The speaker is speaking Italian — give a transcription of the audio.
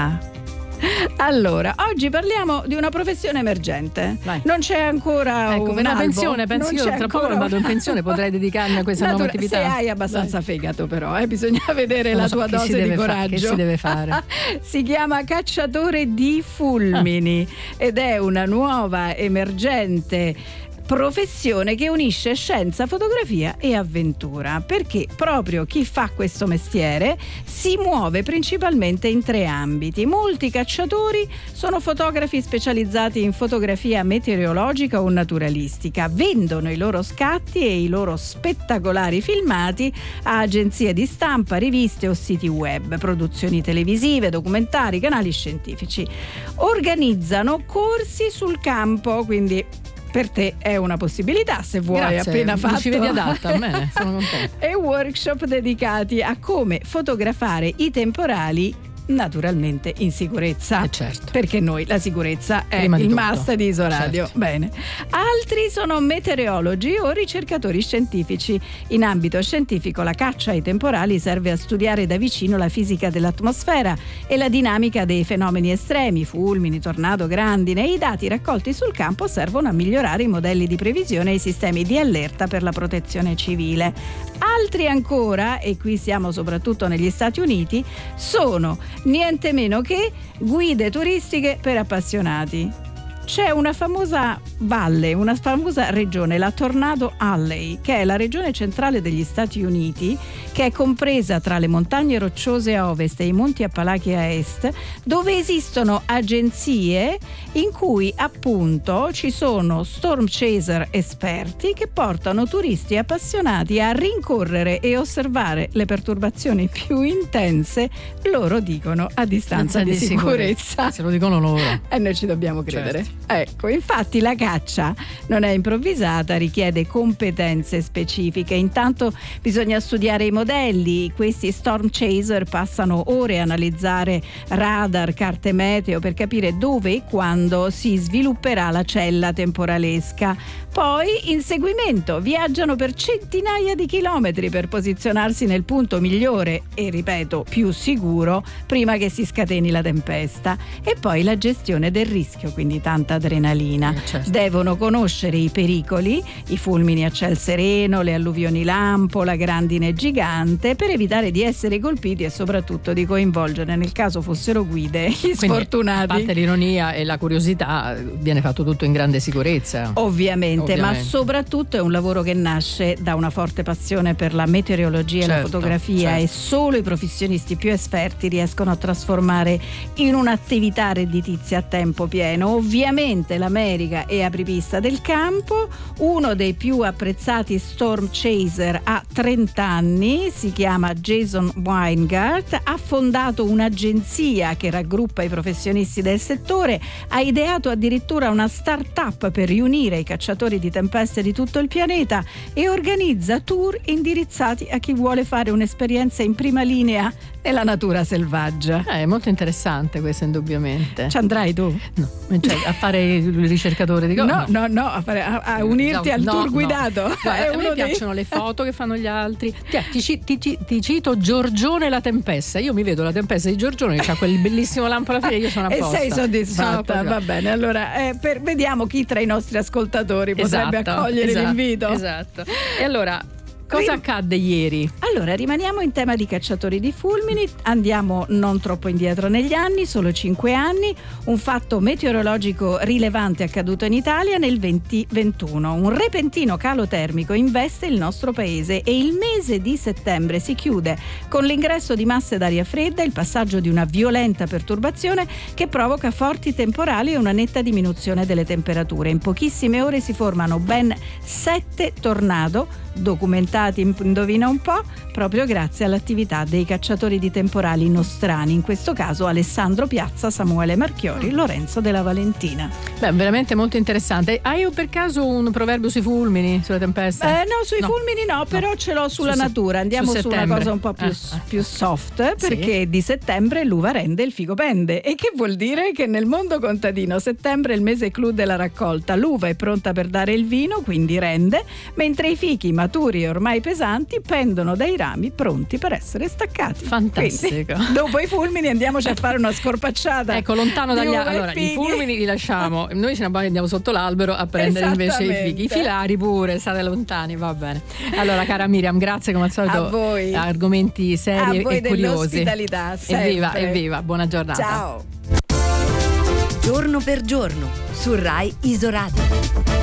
Ah. Allora, oggi parliamo di una professione emergente. Vai. Non c'è ancora per la pensione, penso io tra poco vado in pensione, potrei dedicarmi a questa nuova attività. Se hai abbastanza fegato però, bisogna vedere la tua dose di coraggio. Che si deve fare? Si chiama cacciatore di fulmini ed è una nuova emergente professione che unisce scienza, fotografia e avventura, perché proprio chi fa questo mestiere si muove principalmente in 3 ambiti. Molti cacciatori sono fotografi specializzati in fotografia meteorologica o naturalistica, vendono i loro scatti e i loro spettacolari filmati a agenzie di stampa, riviste o siti web, produzioni televisive, documentari, canali scientifici. Organizzano corsi sul campo, quindi per te è una possibilità, se vuoi. Grazie, appena fatto. ci vedi adatta a me, sono contenta. E workshop dedicati a come fotografare i temporali naturalmente in sicurezza. Certo. Perché noi la sicurezza è Prima il di tutto. must di Isoradio. Certo. Bene. Altri sono meteorologi o ricercatori scientifici. In ambito scientifico la caccia ai temporali serve a studiare da vicino la fisica dell'atmosfera e la dinamica dei fenomeni estremi, fulmini, tornado, grandine. I dati raccolti sul campo servono a migliorare i modelli di previsione e i sistemi di allerta per la protezione civile. Altri ancora, e qui siamo soprattutto negli Stati Uniti, sono niente meno che guide turistiche per appassionati. C'è una famosa valle, una famosa regione, la Tornado Alley, che è la regione centrale degli Stati Uniti, che è compresa tra le montagne rocciose a ovest e i monti Appalachi a est, dove esistono agenzie in cui appunto ci sono storm chaser esperti che portano turisti appassionati a rincorrere e osservare le perturbazioni più intense, loro dicono a distanza di sicurezza. Se lo dicono loro. E noi ci dobbiamo credere. Certo. Ecco, infatti la caccia non è improvvisata, richiede competenze specifiche. Intanto bisogna studiare i modelli. Questi storm chaser passano ore a analizzare radar, carte meteo per capire dove e quando si svilupperà la cella temporalesca. Poi, inseguimento, viaggiano per centinaia di chilometri per posizionarsi nel punto migliore e, ripeto, più sicuro prima che si scateni la tempesta. E poi la gestione del rischio, quindi tanta adrenalina. Certo. Devono conoscere i pericoli, i fulmini a ciel sereno, le alluvioni lampo, la grandine gigante, per evitare di essere colpiti e soprattutto di coinvolgere, nel caso fossero guide, gli sfortunati. A parte l'ironia e la curiosità, viene fatto tutto in grande sicurezza. Ovviamente, ma soprattutto è un lavoro che nasce da una forte passione per la meteorologia e la fotografia, e solo i professionisti più esperti riescono a trasformare in un'attività redditizia a tempo pieno. Ovviamente l'America è apripista del campo. Uno dei più apprezzati storm chaser ha 30 anni, si chiama Jason Weingart, ha fondato un'agenzia che raggruppa i professionisti del settore, ha ideato addirittura una start-up per riunire i cacciatori di tempeste di tutto il pianeta e organizza tour indirizzati a chi vuole fare un'esperienza in prima linea nella natura selvaggia. È molto interessante questo, indubbiamente. Ci andrai tu? No, cioè a fare il ricercatore di No, a unirti al tour guidato. Guarda, a me piacciono le foto che fanno gli altri. Ti cito Giorgione la tempesta. Io mi vedo la tempesta di Giorgione che ha quel bellissimo lampo alla fine, io sono a posta. E sei soddisfatta? Va bene, allora vediamo chi tra i nostri ascoltatori potrebbe accogliere l'invito. Esatto. E allora, cosa accadde ieri? Allora, rimaniamo in tema di cacciatori di fulmini, andiamo non troppo indietro negli anni, solo 5 anni. Un fatto meteorologico rilevante accaduto in Italia nel 2021. Un repentino calo termico investe il nostro paese e il mese di settembre si chiude con l'ingresso di masse d'aria fredda, il passaggio di una violenta perturbazione che provoca forti temporali e una netta diminuzione delle temperature. In pochissime ore si formano ben 7 tornado documentati, indovina un po', proprio grazie all'attività dei cacciatori di temporali nostrani, in questo caso Alessandro Piazza, Samuele Marchiori, Lorenzo della Valentina. Beh, veramente molto interessante. Hai per caso un proverbio sui fulmini, sulle tempeste? No, sui fulmini no, però ce l'ho sulla natura. Andiamo su una cosa un po' più soft, perché di settembre l'uva rende, il figo pende. E che vuol dire? Che nel mondo contadino settembre è il mese clou della raccolta. L'uva è pronta per dare il vino, quindi rende, mentre i fichi maturi e ormai ormai pesanti pendono dai rami pronti per essere staccati. Fantastico. Quindi, dopo i fulmini andiamoci a fare una scorpacciata. Ecco, lontano dagli altri. Allora, i fulmini li lasciamo, noi ce ne andiamo sotto l'albero a prendere invece i fighi. I filari pure, state lontani, va bene. Allora, cara Miriam, grazie come al solito. A voi. Argomenti seri e curiosi. Dell'ospitalità, sempre. Evviva, buona giornata. Ciao. Giorno per giorno su Rai Isoradio.